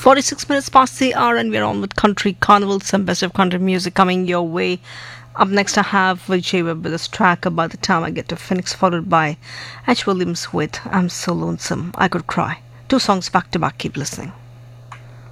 46 minutes past the hour, and we're on with Country Carnival. Some best of country music coming your way. Up next, I have Vijay Webb with this track By the Time I Get to Phoenix, followed by H. Williams with I'm So Lonesome I Could Cry. Two songs back to back. Keep listening.